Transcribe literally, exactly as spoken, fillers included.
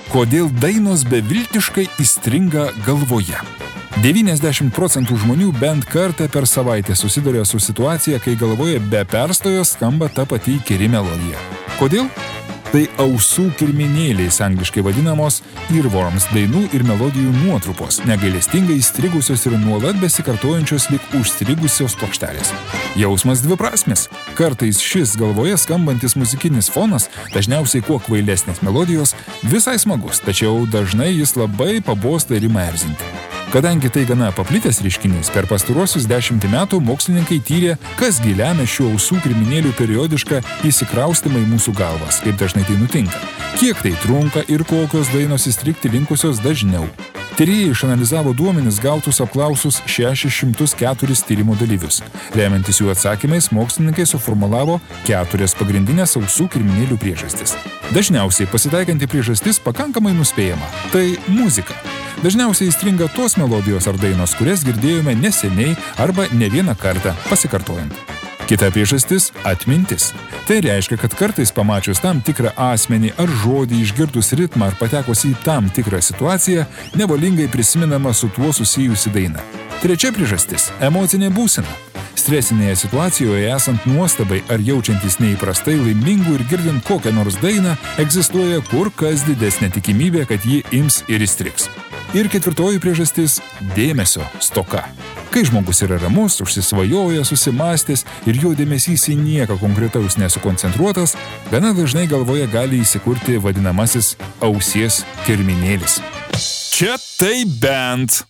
Kodėl dainos beviltiškai įstringa galvoje? devyniasdešimt procentų žmonių bent kartą per savaitę susiduria su situacija, kai galvoje be perstojo skamba ta pati įkyri melodija. Kodėl? Tai ausų kirminėliais angliškai vadinamos earworms dainų ir melodijų nuotrupos, negailestingai įstrigusios ir nuolat besikartojančios lyg užstrigusios plokštelės. Jausmas dviprasmis. Kartais šis galvoje skambantis muzikinis fonas, dažniausiai kuo kvailesnės melodijos, visai smagus, tačiau dažnai jis labai pabosta ir ima erzinti. Kadangi tai gana paplitęs reiškinys, per pastaruosius dešimtį metų mokslininkai tyrė, kas gi lemia šių ausų kirminėlių periodišką įsikraustimą į mūsų galvas, kaip dažnai tai nutinka, kiek tai trunka ir kokios dainos įstrigti linkusios dažniau. Tyrėjai išanalizavo duomenis gautus apklausus šešis šimtus keturis tyrimo dalyvius. Remiantis jų atsakymais, mokslininkai suformulavo keturias pagrindinės ausų kirminėlių priežastis. Dažniausiai pasitaikanti priežastis pakankamai nuspėjama – tai muzika. Dažniausiai įstringa tos melodijos ar dainos, kurias girdėjome neseniai arba ne vieną kartą pasikartojant. Kita priežastis – atmintis. Tai reiškia, kad kartais pamačius tam tikrą asmenį ar žodį, išgirdus ritmą ar patekus į tam tikrą situaciją, nevalingai prisimenama su tuo susijusi daina. Trečia priežastis – emocinė būsena. Stresinėje situacijoje esant nuostabai ar jaučiantis neįprastai laimingų ir girdint kokią nors dainą, egzistuoja kur kas didesnė tikimybė, kad ji ims ir įstrigs. Ir ketvirtoji priežastis – dėmesio stoka. Kai žmogus yra ramus, užsisvajojęs, susimąstęs ir jo dėmesys į nieką konkretaus nesukoncentruotas, gana dažnai galvoje gali įsikurti vadinamasis ausies kirminėlis. Čia tai bent.